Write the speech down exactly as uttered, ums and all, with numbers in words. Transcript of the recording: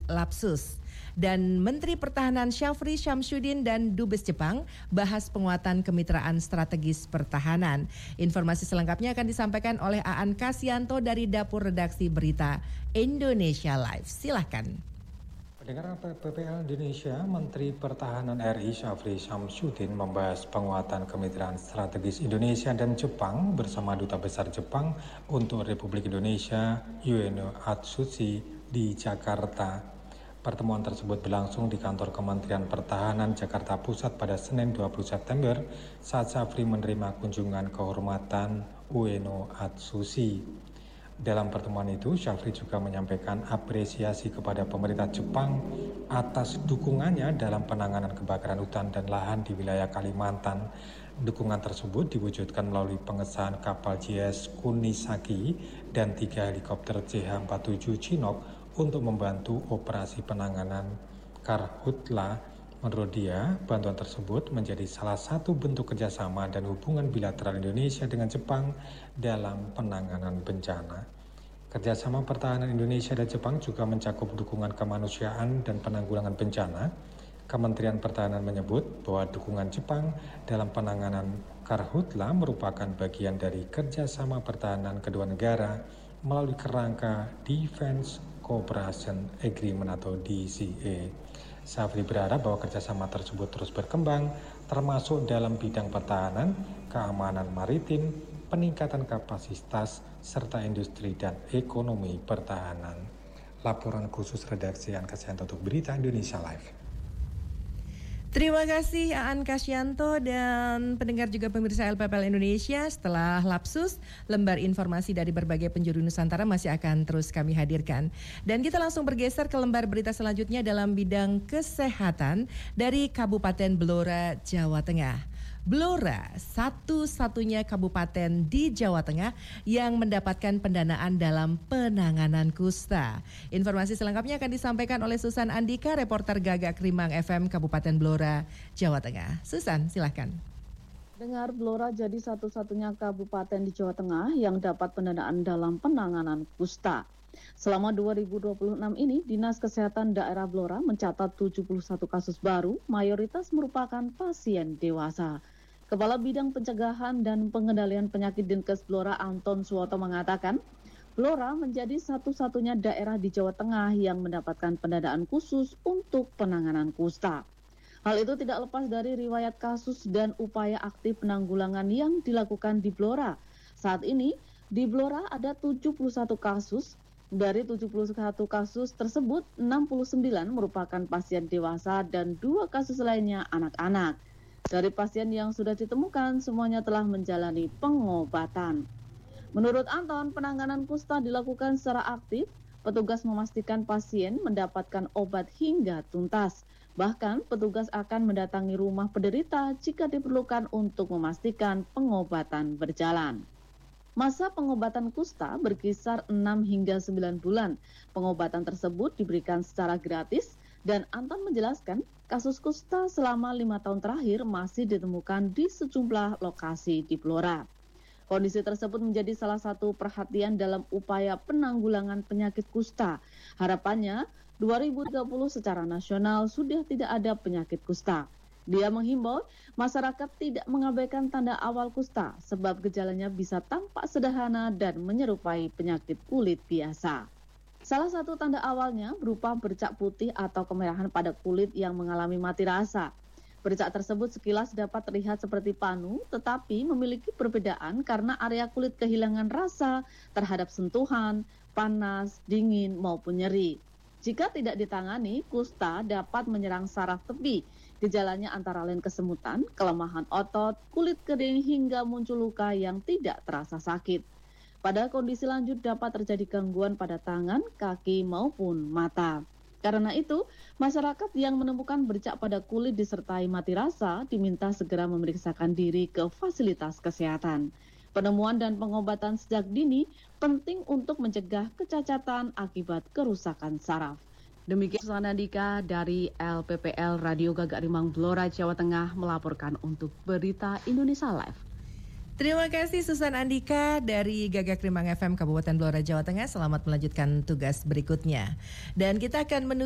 lapsus. Dan Menteri Pertahanan Syafri Syamsuddin dan Dubes Jepang bahas penguatan kemitraan strategis pertahanan. Informasi selengkapnya akan disampaikan oleh Aan Kasyanto dari Dapur Redaksi Berita Indonesia Live. Silahkan. Pendengar P P L Indonesia, Menteri Pertahanan R I Syafri Syamsuddin membahas penguatan kemitraan strategis Indonesia dan Jepang bersama Duta Besar Jepang untuk Republik Indonesia, Ueno Atsushi, di Jakarta. Pertemuan tersebut berlangsung di kantor Kementerian Pertahanan Jakarta Pusat pada Senin dua puluh September saat Syafri menerima kunjungan kehormatan Ueno Atsushi. Dalam pertemuan itu, Syafri juga menyampaikan apresiasi kepada pemerintah Jepang atas dukungannya dalam penanganan kebakaran hutan dan lahan di wilayah Kalimantan. Dukungan tersebut diwujudkan melalui pengesahan kapal J S Kunisaki dan tiga helikopter C H empat puluh tujuh Chinook untuk membantu operasi penanganan Karhutla. Menurut dia, bantuan tersebut menjadi salah satu bentuk kerjasama dan hubungan bilateral Indonesia dengan Jepang dalam penanganan bencana. Kerjasama pertahanan Indonesia dan Jepang juga mencakup dukungan kemanusiaan dan penanggulangan bencana. Kementerian Pertahanan menyebut bahwa dukungan Jepang dalam penanganan Karhutla merupakan bagian dari kerjasama pertahanan kedua negara melalui kerangka Defense Cooperation Agreement atau D C A. Syafri berharap bahwa kerjasama tersebut terus berkembang, termasuk dalam bidang pertahanan, keamanan maritim, peningkatan kapasitas, serta industri dan ekonomi pertahanan. Laporan khusus redaksi Aan Kasyanto untuk Berita Indonesia Live. Terima kasih Aan Kasyanto dan pendengar juga pemirsa L P P L Indonesia. Setelah lapsus, lembar informasi dari berbagai penjuru Nusantara masih akan terus kami hadirkan. Dan kita langsung bergeser ke lembar berita selanjutnya dalam bidang kesehatan dari Kabupaten Blora, Jawa Tengah. Blora, satu-satunya kabupaten di Jawa Tengah yang mendapatkan pendanaan dalam penanganan kusta. Informasi selengkapnya akan disampaikan oleh Susan Andika, reporter Gagak Rimang F M Kabupaten Blora, Jawa Tengah. Susan, silahkan. Dengar, Blora jadi satu-satunya kabupaten di Jawa Tengah yang dapat pendanaan dalam penanganan kusta. Selama dua ribu dua puluh enam ini, Dinas Kesehatan Daerah Blora mencatat tujuh puluh satu kasus baru, mayoritas merupakan pasien dewasa. Kepala Bidang Pencegahan dan Pengendalian Penyakit Dinkes Blora Anton Suwoto mengatakan, Blora menjadi satu-satunya daerah di Jawa Tengah yang mendapatkan pendanaan khusus untuk penanganan kusta. Hal itu tidak lepas dari riwayat kasus dan upaya aktif penanggulangan yang dilakukan di Blora. Saat ini, di Blora ada tujuh puluh satu kasus. Dari tujuh puluh satu kasus tersebut, enam puluh sembilan merupakan pasien dewasa dan dua kasus lainnya anak-anak. Dari pasien yang sudah ditemukan, semuanya telah menjalani pengobatan. Menurut Anton, penanganan kusta dilakukan secara aktif. Petugas memastikan pasien mendapatkan obat hingga tuntas. Bahkan, petugas akan mendatangi rumah penderita jika diperlukan untuk memastikan pengobatan berjalan. Masa pengobatan kusta berkisar enam hingga sembilan bulan. Pengobatan tersebut diberikan secara gratis dan Anton menjelaskan kasus kusta selama lima tahun terakhir masih ditemukan di sejumlah lokasi di Blora. Kondisi tersebut menjadi salah satu perhatian dalam upaya penanggulangan penyakit kusta. Harapannya dua ribu tiga puluh secara nasional sudah tidak ada penyakit kusta. Dia menghimbau masyarakat tidak mengabaikan tanda awal kusta sebab gejalanya bisa tampak sederhana dan menyerupai penyakit kulit biasa. Salah satu tanda awalnya berupa bercak putih atau kemerahan pada kulit yang mengalami mati rasa. Bercak tersebut sekilas dapat terlihat seperti panu, tetapi memiliki perbedaan karena area kulit kehilangan rasa terhadap sentuhan, panas, dingin, maupun nyeri. Jika tidak ditangani, kusta dapat menyerang saraf tepi. Gejalanya antara lain kesemutan, kelemahan otot, kulit kering, hingga muncul luka yang tidak terasa sakit. Pada kondisi lanjut dapat terjadi gangguan pada tangan, kaki, maupun mata. Karena itu, masyarakat yang menemukan bercak pada kulit disertai mati rasa diminta segera memeriksakan diri ke fasilitas kesehatan. Penemuan dan pengobatan sejak dini penting untuk mencegah kecacatan akibat kerusakan saraf. Demikian Susan Andika dari L P P L Radio Gagak Rimang Blora, Jawa Tengah melaporkan untuk Berita Indonesia Live. Terima kasih Susan Andika dari Gagak Rimang F M Kabupaten Blora, Jawa Tengah. Selamat melanjutkan tugas berikutnya. Dan kita akan menuju